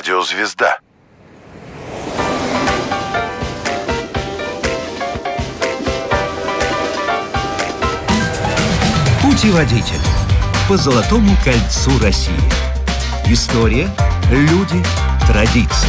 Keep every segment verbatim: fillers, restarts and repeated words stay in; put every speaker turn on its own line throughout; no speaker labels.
Радио «Звезда».
Путеводитель по Золотому кольцу России. История, люди, традиции.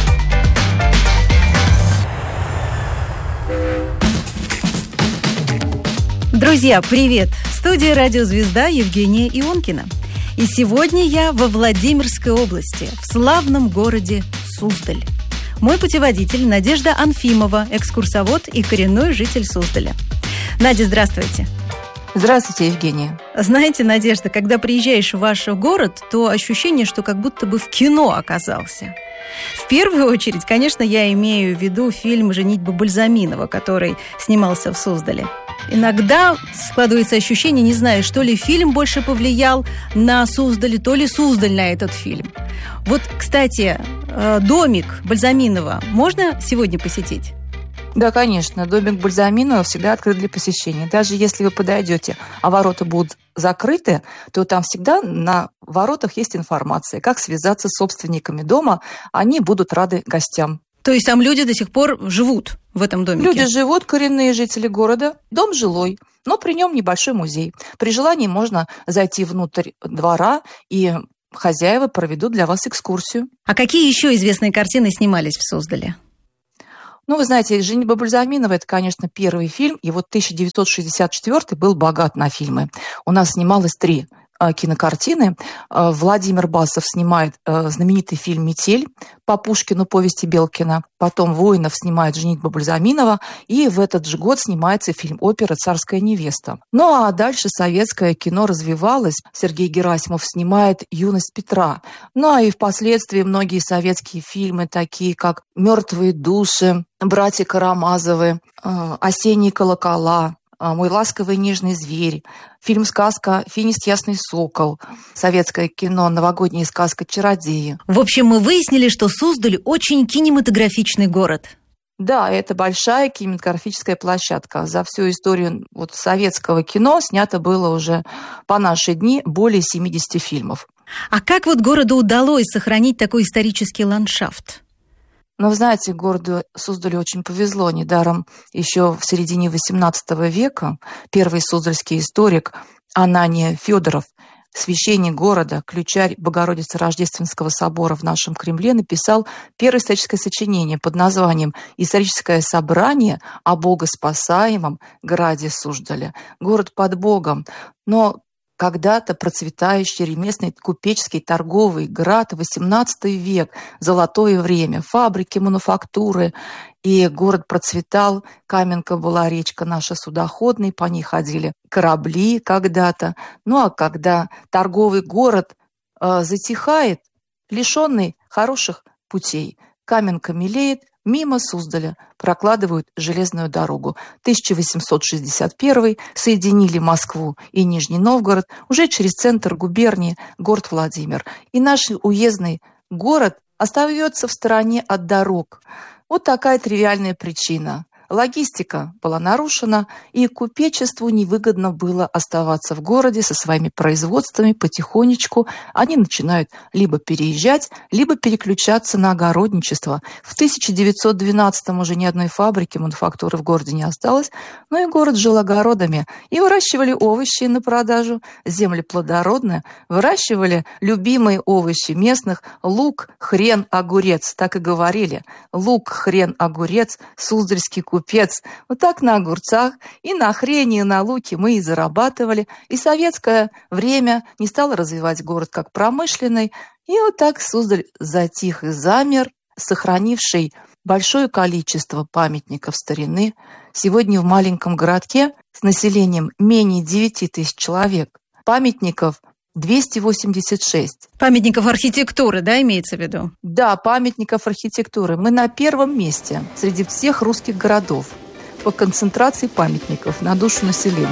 Друзья, привет! В студии «Радио Звезда» Евгения Ионкина. И сегодня я во Владимирской области, в славном городе Суздаль. Мой путеводитель Надежда Анфимова, экскурсовод и коренной житель Суздаля. Надя, здравствуйте.
Здравствуйте, Евгения.
Знаете, Надежда, когда приезжаешь в ваш город, то ощущение, что как будто бы в кино оказался. В первую очередь, конечно, я имею в виду фильм «Женитьба Бальзаминова», который снимался в Суздале. Иногда складывается ощущение, не знаю, что ли фильм больше повлиял на Суздаль, то ли Суздаль на этот фильм. Вот, кстати, домик Бальзаминова можно сегодня посетить?
Да, конечно. Домик Бальзаминова всегда открыт для посещения. Даже если вы подойдете, а ворота будут закрыты, то там всегда на воротах есть информация, как связаться с собственниками дома. Они будут рады гостям.
То есть там люди до сих пор живут в этом домике?
Люди живут, коренные жители города. Дом жилой, но при нем небольшой музей. При желании можно зайти внутрь двора, и хозяева проведут для вас экскурсию.
А какие еще известные картины снимались в Суздале?
Ну, вы знаете, «Женитьба Бальзаминова» – это, конечно, первый фильм, и вот тысяча девятьсот шестьдесят четвёртый был богат на фильмы. У нас снималось три кинокартины. Владимир Басов снимает знаменитый фильм «Метель» по Пушкину, повести Белкина. Потом Воинов снимает «Женитьба Бальзаминова». И в этот же год снимается фильм-опера «Царская невеста». Ну а дальше советское кино развивалось. Сергей Герасимов снимает «Юность Петра». Ну а и впоследствии многие советские фильмы, такие как «Мертвые души», «Братья Карамазовы», «Осенние колокола», «Мой ласковый нежный зверь», фильм-сказка «Финист Ясный Сокол», советское кино «Новогодняя сказка Чародеи».
В общем, мы выяснили, что Суздаль очень кинематографичный город.
Да, это большая кинематографическая площадка. За всю историю вот советского кино снято было уже по наши дни более семидесяти фильмов.
А как вот городу удалось сохранить такой исторический ландшафт?
Но, вы знаете, городу Суздалю очень повезло. Недаром еще в середине восемнадцатого века первый суздальский историк Анания Федоров, священник города, ключарь Богородицы Рождественского собора в нашем Кремле, написал первое историческое сочинение под названием «Историческое собрание о богоспасаемом граде Суздаля». Город под Богом, но когда-то процветающий ремесленный, купеческий, торговый град, восемнадцатый век, золотое время, фабрики, мануфактуры. И город процветал, Каменка была речка наша судоходная, по ней ходили корабли когда-то. Ну а когда торговый город э, затихает, лишенный хороших путей, Каменка мелеет, мимо Суздаля прокладывают железную дорогу. тысяча восемьсот шестьдесят первый соединили Москву и Нижний Новгород уже через центр губернии, город Владимир. И наш уездный город остается в стороне от дорог. Вот такая тривиальная причина. Логистика была нарушена, и купечеству невыгодно было оставаться в городе со своими производствами. Потихонечку они начинают либо переезжать, либо переключаться на огородничество. В тысяча девятьсот двенадцатом уже ни одной фабрики, мануфактуры в городе не осталось, но и город жил огородами. И выращивали овощи на продажу, земли плодородные, выращивали любимые овощи местных – лук, хрен, огурец. Так и говорили – лук, хрен, огурец, суздальский купец. Купец. Вот так на огурцах и на хрене, и на луке мы и зарабатывали. И советское время не стало развивать город как промышленный. И вот так Суздаль затих и замер, сохранивший большое количество памятников старины. Сегодня в маленьком городке с населением менее девяти тысяч человек памятников двести восемьдесят шесть.
Памятников архитектуры, да, имеется в виду?
Да, памятников архитектуры. Мы на первом месте среди всех русских городов по концентрации памятников на душу населения.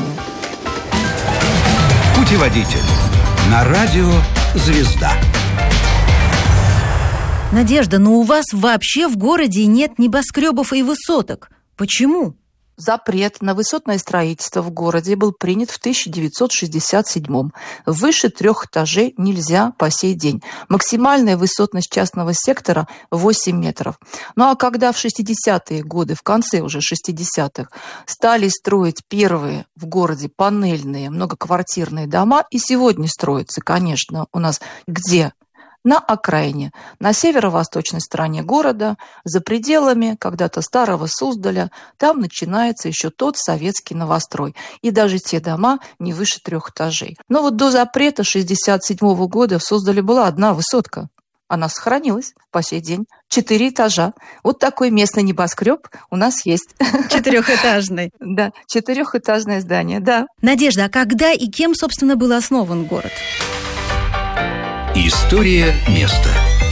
Путеводитель на радио «Звезда».
Надежда, но у вас вообще в городе нет небоскребов и высоток. Почему?
запрет на высотное строительство в городе был принят в тысяча девятьсот шестьдесят седьмом. Выше трех этажей нельзя по сей день. Максимальная высотность частного сектора восемь метров. Ну а когда в шестидесятые годы, в конце уже шестидесятых, стали строить первые в городе панельные многоквартирные дома, и сегодня строятся, конечно, у нас где? На окраине, на северо-восточной стороне города, за пределами когда-то старого Суздаля, там начинается еще тот советский новострой. И даже те дома не выше трех этажей. Но вот до запрета шестьдесят седьмого года в Суздале была одна высотка. Она сохранилась по сей день. Четыре этажа. Вот такой местный небоскреб у нас есть.
Четырехэтажный.
Да, четырехэтажное здание, да.
Надежда, а когда и кем, собственно, был основан город?
История места.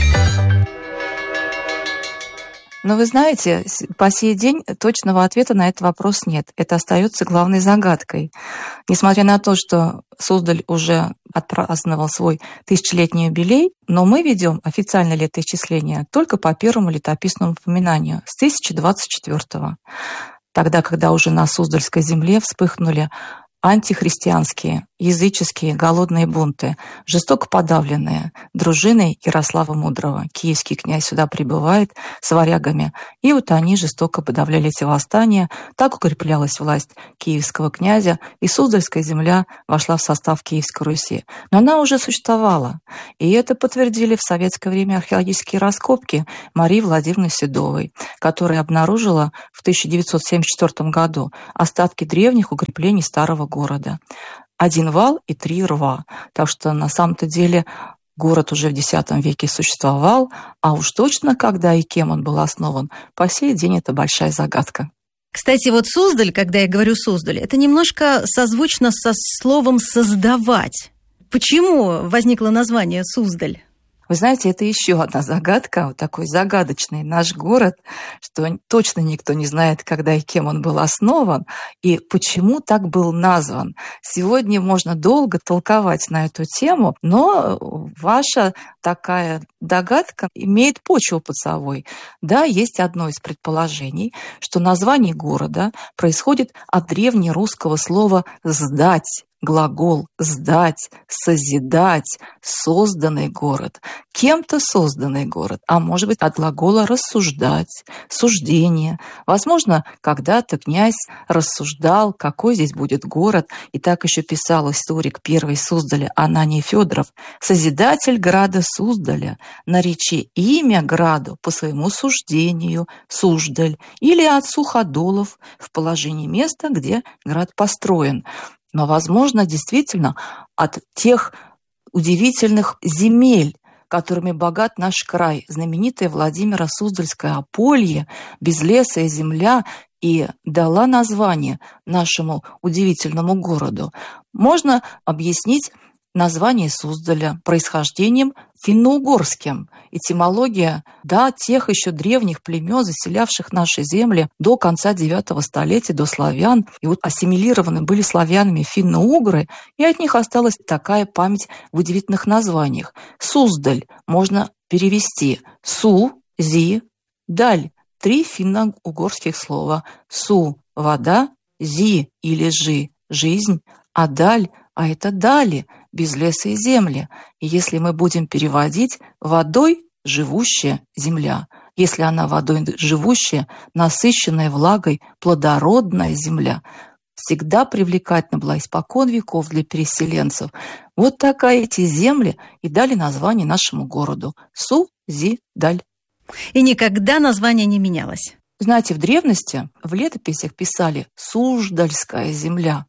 Но вы знаете, по сей день точного ответа на этот вопрос нет. Это остается главной загадкой. Несмотря на то, что Суздаль уже отпраздновал свой тысячелетний юбилей, но мы ведем официальное летоисчисление только по первому летописному упоминанию с тысяча двадцать четвёртого. Тогда, когда уже на Суздальской земле вспыхнули антихристианские, языческие, голодные бунты, жестоко подавленные дружиной Ярослава Мудрого. Киевский князь сюда прибывает с варягами, и вот они жестоко подавляли эти восстания. Так укреплялась власть киевского князя, и Суздальская земля вошла в состав Киевской Руси. Но она уже существовала, и это подтвердили в советское время археологические раскопки Марии Владимировны Седовой, которая обнаружила в тысяча девятьсот семьдесят четвёртом году остатки древних укреплений старого города. Один вал и три рва. Так что на самом-то деле город уже в десятом веке существовал, а уж точно когда и кем он был основан, по сей день это большая загадка.
Кстати, вот Суздаль, когда я говорю Суздаль, это немножко созвучно со словом «создавать». Почему возникло название Суздаль?
Вы знаете, это еще одна загадка, вот такой загадочный наш город, что точно никто не знает, когда и кем он был основан, и почему так был назван. Сегодня можно долго толковать на эту тему, но ваша такая догадка имеет почву под собой. Да, есть одно из предположений, что название города происходит от древнерусского слова «сдать». Глагол «сдать», «созидать», «созданный город», кем-то созданный город, а может быть от глагола «рассуждать», «суждение». Возможно, когда-то князь рассуждал, какой здесь будет город, и так еще писал историк первый Суздаля Ананий Федоров: «Созидатель града Суздаля, наречи имя граду по своему суждению, Суздаль, или от суходолов в положении места, где град построен». Но, возможно, действительно от тех удивительных земель, которыми богат наш край, знаменитое Владимиро-Суздальское Аполье, безлесая земля, и дала название нашему удивительному городу. Можно объяснить название Суздаля происхождением финно-угорским. Этимология, да, тех еще древних племен, заселявших наши земли до конца девятого столетия, до славян. И вот ассимилированы были славянами финно-угры, и от них осталась такая память в удивительных названиях. Суздаль можно перевести «су», «зи», «даль». Три финно-угорских слова. «Су» – вода, «зи» или «жи» – жизнь, а «даль» – а это дали, безлесые земли. И если мы будем переводить, водой живущая земля. Если она водой живущая, насыщенная влагой, плодородная земля, всегда привлекательна была испокон веков для переселенцев. Вот такая эти земли и дали название нашему городу – Су-зи-даль.
И никогда название не менялось.
Знаете, в древности в летописях писали «Суждальская земля».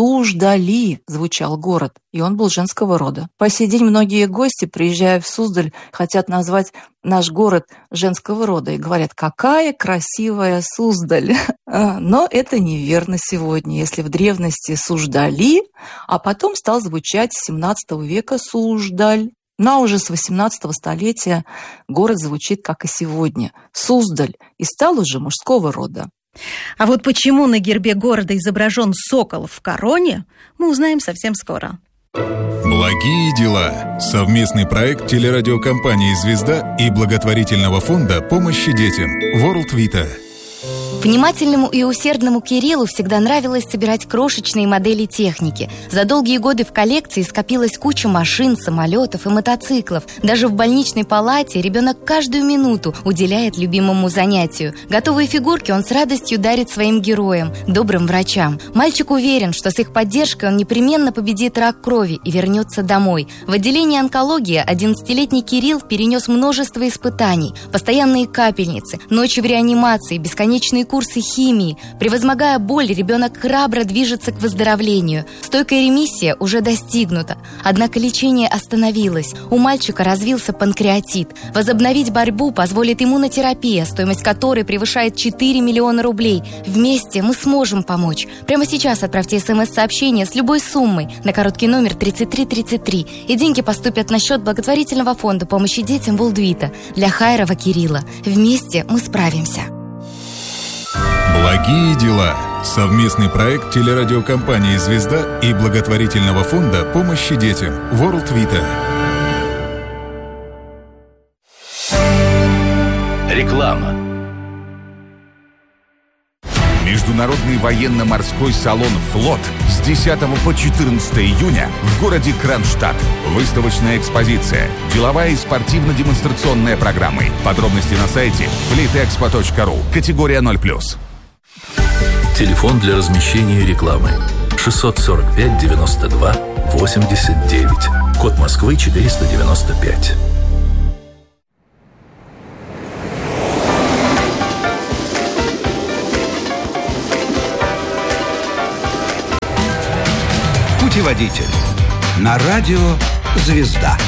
Суздали звучал город, и он был женского рода. По сей день многие гости, приезжая в Суздаль, хотят назвать наш город женского рода и говорят: какая красивая Суздаль. Но это неверно сегодня. Если в древности Суждали, а потом стал звучать с семнадцатого века Суздаль. Но уже с восемнадцатого столетия город звучит, как и сегодня, Суздаль, и стал уже мужского рода.
А вот почему на гербе города изображен сокол в короне, мы узнаем совсем скоро.
Благие дела. Совместный проект телерадиокомпании «Звезда» и благотворительного фонда помощи детям World Vita.
Внимательному и усердному Кириллу всегда нравилось собирать крошечные модели техники. За долгие годы в коллекции скопилась куча машин, самолетов и мотоциклов. Даже в больничной палате ребенок каждую минуту уделяет любимому занятию. Готовые фигурки он с радостью дарит своим героям, добрым врачам. Мальчик уверен, что с их поддержкой он непременно победит рак крови и вернется домой. В отделении онкологии одиннадцатилетний Кирилл перенес множество испытаний. Постоянные капельницы, ночи в реанимации, бесконечные курсы химии. Превозмогая боль, ребенок храбро движется к выздоровлению. Стойкая ремиссия уже достигнута. Однако лечение остановилось. У мальчика развился панкреатит. Возобновить борьбу позволит иммунотерапия, стоимость которой превышает четыре миллиона рублей. Вместе мы сможем помочь. Прямо сейчас отправьте смс-сообщение с любой суммой на короткий номер тридцать три тридцать три, и деньги поступят на счет благотворительного фонда помощи детям Волдвита для Хайрова Кирилла. Вместе мы справимся.
Благие дела. Совместный проект телерадиокомпании «Звезда» и благотворительного фонда помощи детям World Vita.
Реклама. Международный военно-морской салон «Флот» с десятого по четырнадцатое июня в городе Кронштадт. Выставочная экспозиция, деловая и спортивно-демонстрационная программы. Подробности на сайте флитэкспо точка ру. Категория ноль плюс.
Телефон для размещения рекламы шестьсот сорок пять девяносто два восемьдесят девять. Код Москвы четыреста девяносто пять.
Путеводитель на радио «Звезда».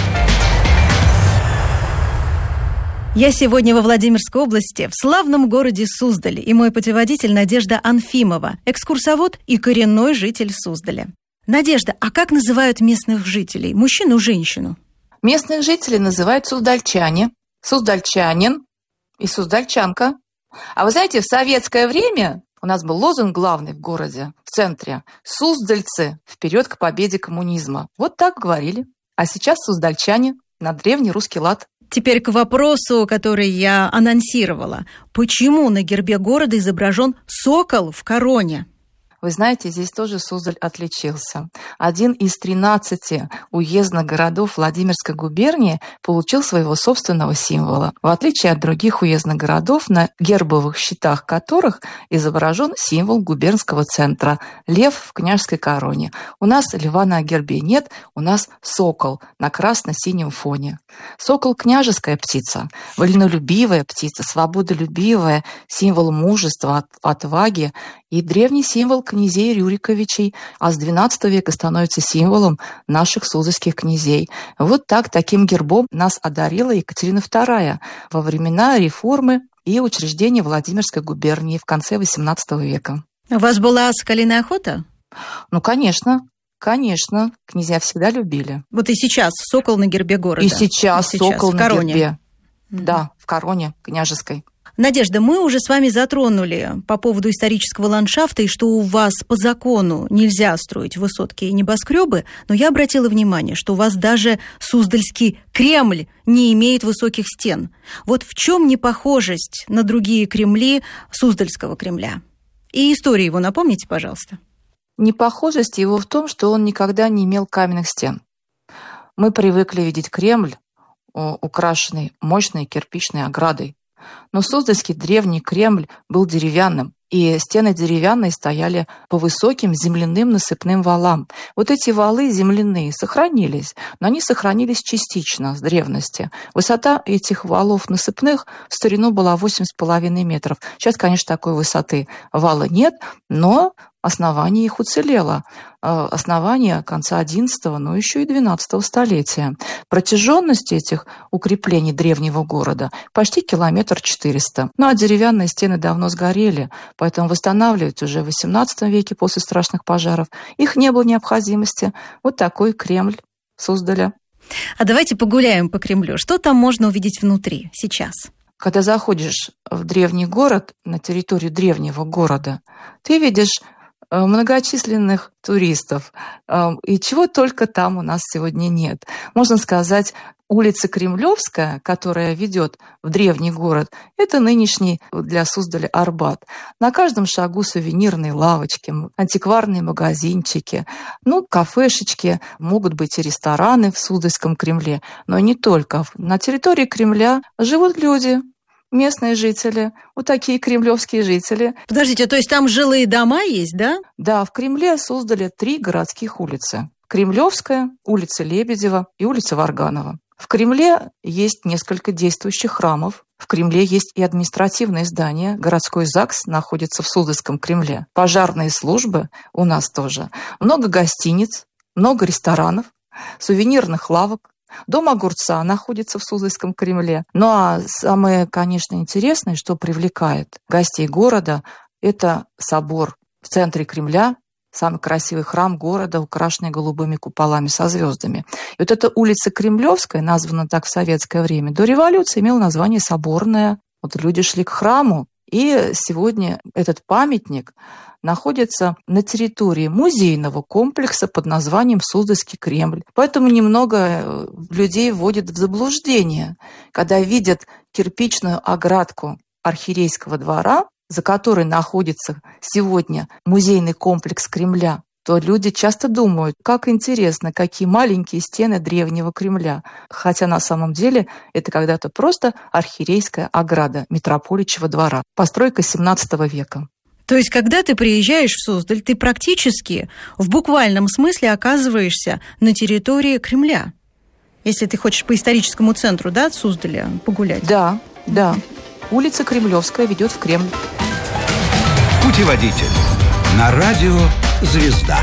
Я сегодня во Владимирской области, в славном городе Суздаль, и мой путеводитель Надежда Анфимова, экскурсовод и коренной житель Суздаля. Надежда, а как называют местных жителей, мужчину, женщину?
Местных жителей называют суздальчане, суздальчанин и суздальчанка. А вы знаете, в советское время у нас был лозунг главный в городе, в центре: «Суздальцы, вперед к победе коммунизма». Вот так говорили. А сейчас суздальчане на древний русский лад.
Теперь к вопросу, который я анонсировала. Почему на гербе города изображен сокол в короне?
Вы знаете, здесь тоже Суздаль отличился. Один из тринадцати уездных городов Владимирской губернии получил своего собственного символа. В отличие от других уездных городов, на гербовых щитах которых изображен символ губернского центра – лев в княжеской короне. У нас льва на гербе нет, у нас сокол на красно-синем фоне. Сокол – княжеская птица, вольнолюбивая птица, свободолюбивая, символ мужества, отваги и древний символ князей Рюриковичей, а с двенадцатого века становится символом наших суздальских князей. Вот так, таким гербом нас одарила Екатерина вторая во времена реформы и учреждения Владимирской губернии в конце восемнадцатого века.
У вас была соколиная охота?
Ну, конечно. Конечно, князья всегда любили.
Вот и сейчас сокол на гербе города.
И сейчас, и сейчас сокол на гербе.
Mm-hmm.
Да, в короне княжеской.
Надежда, мы уже с вами затронули по поводу исторического ландшафта и что у вас по закону нельзя строить высотки и небоскребы, но я обратила внимание, что у вас даже Суздальский Кремль не имеет высоких стен. Вот в чем непохожесть на другие Кремли Суздальского Кремля? И историю его напомните, пожалуйста.
Непохожесть его в том, что он никогда не имел каменных стен. Мы привыкли видеть Кремль, украшенный мощной кирпичной оградой. Но Суздальский древний Кремль был деревянным, и стены деревянные стояли по высоким земляным насыпным валам. Вот эти валы земляные сохранились, но они сохранились частично с древности. Высота этих валов насыпных в старину была восемь с половиной метров. Сейчас, конечно, такой высоты вала нет, но основание их уцелело. Основание конца одиннадцатого, но еще и двенадцатого столетия. Протяженность этих укреплений древнего города почти километр четыреста. Ну а деревянные стены давно сгорели, поэтому восстанавливать уже в восемнадцатом веке после страшных пожаров их не было необходимости. Вот такой Кремль Суздаля.
А давайте погуляем по Кремлю. Что там можно увидеть внутри сейчас?
Когда заходишь в древний город, на территорию древнего города, ты видишь многочисленных туристов. И чего только там у нас сегодня нет. Можно сказать, улица Кремлевская, которая ведет в древний город, это нынешний для Суздаля Арбат. На каждом шагу сувенирные лавочки, антикварные магазинчики, ну, кафешечки, могут быть и рестораны в Суздальском Кремле, но не только. На территории Кремля живут люди, местные жители, вот такие кремлевские жители.
Подождите, то есть там жилые дома есть, да?
Да, в Кремле создали три городских улицы. Кремлевская, улица Лебедева и улица Варганова. В Кремле есть несколько действующих храмов. В Кремле есть и административные здания. Городской ЗАГС находится в Суздальском Кремле. Пожарные службы у нас тоже. Много гостиниц, много ресторанов, сувенирных лавок. Дом огурца находится в Суздальском Кремле. Ну а самое, конечно, интересное, что привлекает гостей города, это собор в центре Кремля, самый красивый храм города, украшенный голубыми куполами со звездами. И вот эта улица Кремлевская, названа так в советское время, до революции имела название Соборная. Вот люди шли к храму, и сегодня этот памятник находится на территории музейного комплекса под названием Суздальский Кремль. Поэтому немного людей вводят в заблуждение, когда видят кирпичную оградку архиерейского двора, за которой находится сегодня музейный комплекс Кремля, то люди часто думают, как интересно, какие маленькие стены древнего Кремля. Хотя на самом деле это когда-то просто архиерейская ограда Митрополичьего двора. Постройка семнадцатого века.
То есть, когда ты приезжаешь в Суздаль, ты практически в буквальном смысле оказываешься на территории Кремля. Если ты хочешь по историческому центру, да, Суздаля погулять.
Да, да. Улица Кремлевская ведет в Кремль.
Путеводитель на радио «Звезда».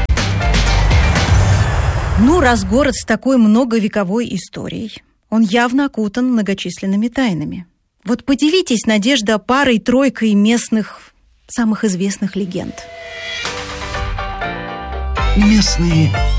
Ну, раз город с такой многовековой историей, он явно окутан многочисленными тайнами. Вот поделитесь, Надежда, парой-тройкой местных самых известных легенд.
Местные